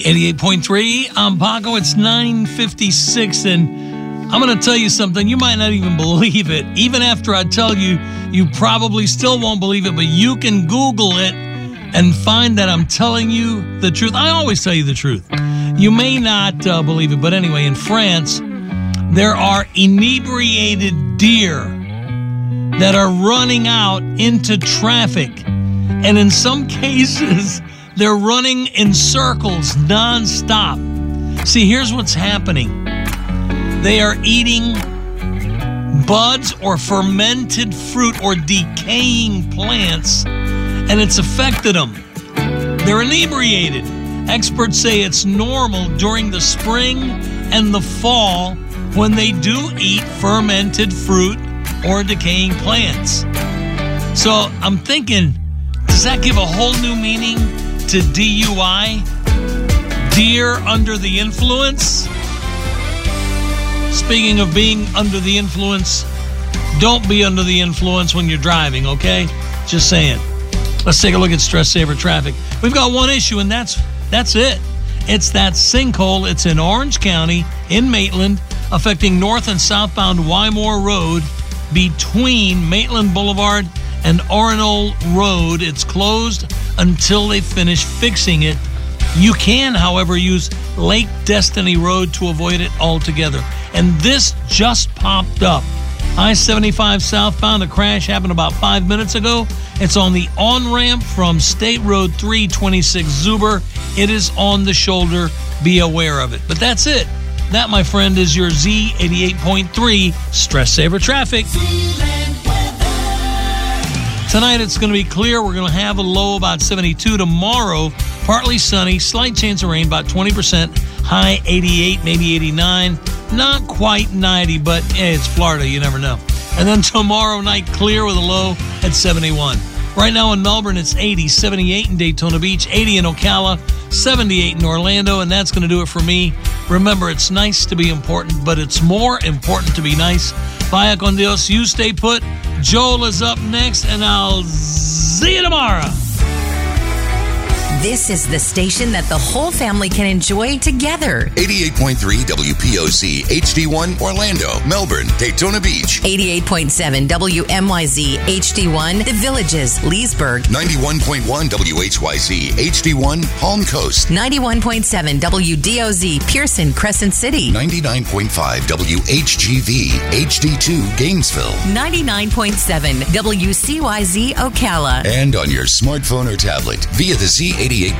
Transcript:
88.3, I'm Paco. It's 9:56, and I'm going to tell you something. You might not even believe it. Even after I tell you, you probably still won't believe it, but you can Google it and find that I'm telling you the truth. I always tell you the truth. You may not believe it, but anyway, in France, there are inebriated deer that are running out into traffic, and in some cases, they're running in circles nonstop. See, here's what's happening. They are eating buds or fermented fruit or decaying plants, and it's affected them. They're inebriated. Experts say it's normal during the spring and the fall when they do eat fermented fruit or decaying plants. So I'm thinking, does that give a whole new meaning to DUI? Deer under the influence? Speaking of being under the influence, don't be under the influence when you're driving, okay? Just saying. Let's take a look at Stress Saver Traffic. We've got one issue, and that's it. It's that sinkhole. It's in Orange County, in Maitland, affecting north and southbound Wymore Road between Maitland Boulevard and Orono Road. It's closed until they finish fixing it. You can, however, use Lake Destiny Road to avoid it altogether. And this just popped up. I-75 southbound, a crash happened about 5 minutes ago. It's on the on-ramp from State Road 326 Zuber. It is on the shoulder. Be aware of it. But that's it. That, my friend, is your Z88.3 Stress Saver Traffic. Tonight it's going to be clear. We're going to have a low about 72. Tomorrow, partly sunny, slight chance of rain, about 20%. High 88, maybe 89. Not quite 90, but it's Florida. You never know. And then tomorrow night, clear with a low at 71. Right now in Melbourne, it's 80, 78 in Daytona Beach, 80 in Ocala, 78 in Orlando, and that's going to do it for me. Remember, it's nice to be important, but it's more important to be nice. Vaya con Dios. You stay put. Joel is up next, and I'll see you tomorrow. This is the station that the whole family can enjoy together. 88.3 WPOC HD1 Orlando, Melbourne, Daytona Beach. 88.7 WMYZ HD1 The Villages, Leesburg. 91.1 WHYZ HD1 Palm Coast. 91.7 WDOZ Pearson, Crescent City. 99.5 WHGV HD2 Gainesville. 99.7 WCYZ Ocala. And on your smartphone or tablet via the Z88.3